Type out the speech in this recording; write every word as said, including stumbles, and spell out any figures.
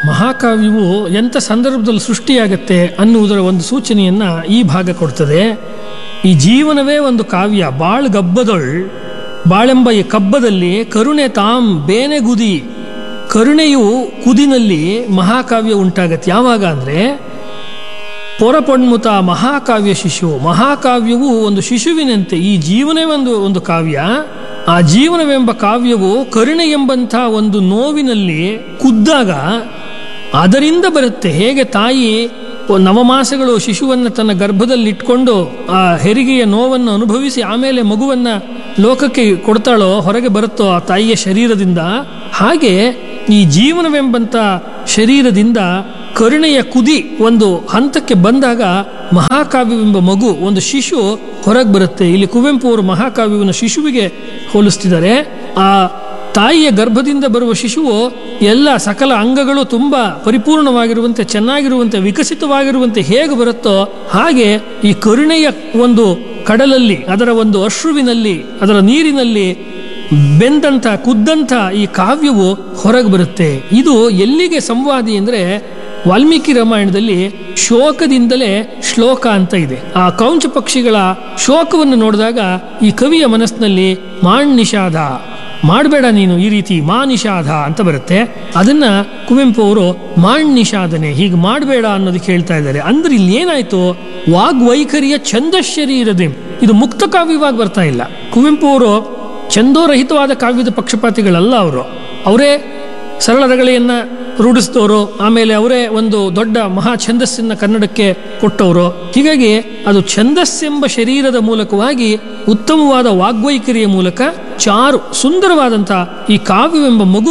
ಮಹಾಕಾವ್ಯವು ಎಂಥ ಸಂದರ್ಭದಲ್ಲಿ ಸೃಷ್ಟಿಯಾಗತ್ತೆ ಅನ್ನುವುದರ ಒಂದು ಸೂಚನೆಯನ್ನು ಈ ಭಾಗ ಕೊಡ್ತದೆ. ಈ ಜೀವನವೇ ಒಂದು ಕಾವ್ಯ. ಬಾಳ್ ಗಬ್ಬದೊಳ್ ಬಾಳೆಂಬ ಈ ಕಬ್ಬದಲ್ಲಿ ಕರುಣೆ ತಾಮ್ ಬೇನೆಗುದಿ. ಕರುಣೆಯು ಕುದಿನಲ್ಲಿ ಮಹಾಕಾವ್ಯ ಉಂಟಾಗತ್ತೆ. ಯಾವಾಗ ಅಂದರೆ ಪೊರಪೊಣ್ಮುತ ಮಹಾಕಾವ್ಯ ಶಿಶು. ಮಹಾಕಾವ್ಯವು ಒಂದು ಶಿಶುವಿನಂತೆ. ಈ ಜೀವನವೇ ಒಂದು ಒಂದು ಕಾವ್ಯ. ಆ ಜೀವನವೆಂಬ ಕಾವ್ಯವು ಕರುಣೆ ಎಂಬಂಥ ಒಂದು ನೋವಿನಲ್ಲಿ ಕುದ್ದಾಗ ಅದರಿಂದ ಬರುತ್ತೆ. ಹೇಗೆ ತಾಯಿ ನವಮಾಸಗಳು ಶಿಶುವನ್ನು ತನ್ನ ಗರ್ಭದಲ್ಲಿಟ್ಕೊಂಡು ಆ ಹೆರಿಗೆಯ ನೋವನ್ನು ಅನುಭವಿಸಿ ಆಮೇಲೆ ಮಗುವನ್ನು ಲೋಕಕ್ಕೆ ಕೊಡ್ತಾಳೋ, ಹೊರಗೆ ಬರುತ್ತೋ ಆ ತಾಯಿಯ ಶರೀರದಿಂದ, ಹಾಗೆ ಈ ಜೀವನವೆಂಬಂಥ ಶರೀರದಿಂದ ಕರುಣೆಯ ಕುದಿ ಒಂದು ಹಂತಕ್ಕೆ ಬಂದಾಗ ಮಹಾಕಾವ್ಯವೆಂಬ ಮಗು, ಒಂದು ಶಿಶು ಹೊರಗೆ ಬರುತ್ತೆ. ಇಲ್ಲಿ ಕುವೆಂಪು ಅವರು ಮಹಾಕಾವ್ಯವನ್ನು ಶಿಶುವಿಗೆ ಹೋಲಿಸ್ತಿದ್ದಾರೆ. ಆ ತಾಯಿಯ ಗರ್ಭದಿಂದ ಬರುವ ಶಿಶುವು ಎಲ್ಲ ಸಕಲ ಅಂಗಗಳು ತುಂಬ ಪರಿಪೂರ್ಣವಾಗಿರುವಂತೆ, ಚೆನ್ನಾಗಿರುವಂತೆ, ವಿಕಸಿತವಾಗಿರುವಂತೆ ಹೇಗೆ ಬರುತ್ತೋ ಹಾಗೆ ಈ ಕರುಣೆಯ ಒಂದು ಕಡಲಲ್ಲಿ, ಅದರ ಒಂದು ಅಶ್ರುವಿನಲ್ಲಿ, ಅದರ ನೀರಿನಲ್ಲಿ ಬೆಂದಂಥ ಕುದ್ದಂಥ ಈ ಕಾವ್ಯವು ಹೊರಗೆ ಬರುತ್ತೆ. ಇದು ಎಲ್ಲಿಗೆ ಸಂವಾದಿ ಅಂದರೆ ವಾಲ್ಮೀಕಿ ರಾಮಾಯಣದಲ್ಲಿ ಶೋಕದಿಂದಲೇ ಶ್ಲೋಕ ಅಂತ ಇದೆ. ಆ ಕೌಂಚ ಪಕ್ಷಿಗಳ ಶೋಕವನ್ನು ನೋಡಿದಾಗ ಈ ಕವಿಯ ಮನಸ್ಸಿನಲ್ಲಿ ಮಾಣ್ ನಿಷಾದ, ಮಾಡಬೇಡ ನೀನು ಈ ರೀತಿ, ಮಾ ನಿಷಾದ ಅಂತ ಬರುತ್ತೆ. ಅದನ್ನ ಕುವೆಂಪು ಅವರು ಮಾಣ್ ನಿಷಾದನೆ, ಹೀಗೆ ಮಾಡಬೇಡ ಅನ್ನೋದಕ್ಕೆ ಹೇಳ್ತಾ ಇದ್ದಾರೆ. ಅಂದ್ರೆ ಇಲ್ಲಿ ಏನಾಯ್ತು, ವಾಗ್ವೈಖರಿಯ ಛಂದಶರೀರದೆ ಇದು ಮುಕ್ತ ಕಾವ್ಯವಾಗಿ ಬರ್ತಾ ಇಲ್ಲ. ಕುವೆಂಪು ಅವರು ಛಂದೋರಹಿತವಾದ ಕಾವ್ಯದ ಪಕ್ಷಪಾತಿಗಳಲ್ಲ. ಅವರು ಅವರೇ ಸರಳ ರಗಳೆಯನ್ನು ರೂಢಿಸಿದವರು, ಆಮೇಲೆ ಅವರೇ ಒಂದು ದೊಡ್ಡ ಮಹಾ ಛಂದಸ್ಸನ್ನು ಕನ್ನಡಕ್ಕೆ ಕೊಟ್ಟವರು. ಹೀಗಾಗಿ ಅದು ಛಂದಸ್ಸೆಂಬ ಶರೀರದ ಮೂಲಕವಾಗಿ ಉತ್ತಮವಾದ ವಾಗ್ವೈಖರಿಯ ಮೂಲಕ ಚಾರು ಸುಂದರವಾದಂಥ ಈ ಕಾವ್ಯವೆಂಬ ಮಗು